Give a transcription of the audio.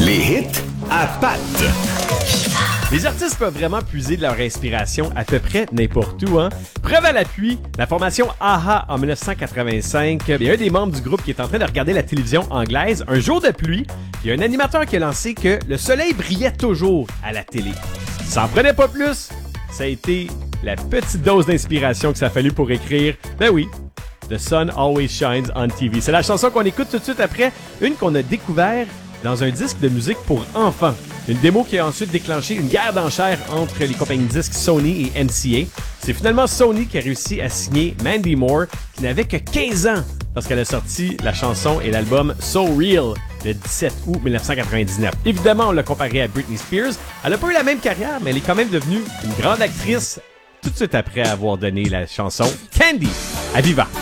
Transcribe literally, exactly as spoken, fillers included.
Les hits à Pat. Les artistes peuvent vraiment puiser de leur inspiration à peu près n'importe où, hein? Preuve à l'appui, la formation a ha en dix-neuf cent quatre-vingt-cinq, il y a un des membres du groupe qui est en train de regarder la télévision anglaise un jour de pluie, il y a un animateur qui a lancé que le soleil brillait toujours à la télé. Ça en prenait pas plus, ça a été la petite dose d'inspiration que ça a fallu pour écrire, ben oui, The Sun Always Shines on T V. C'est la chanson qu'on écoute tout de suite après, une qu'on a découvert dans un disque de musique pour enfants. Une démo qui a ensuite déclenché une guerre d'enchères entre les compagnies de disques Sony et M C A. C'est finalement Sony qui a réussi à signer Mandy Moore, qui n'avait que quinze ans lorsqu'elle a sorti la chanson et l'album So Real le dix-sept août dix-neuf cent quatre-vingt-dix-neuf. Évidemment, on l'a comparé à Britney Spears. Elle n'a pas eu la même carrière, mais elle est quand même devenue une grande actrice tout de suite après avoir donné la chanson Candy à Viva.